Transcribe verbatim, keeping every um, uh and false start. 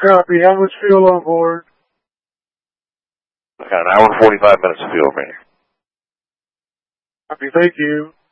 Copy. How much fuel on board? I got an hour and forty-five minutes of fuel remaining. Copy. Thank you.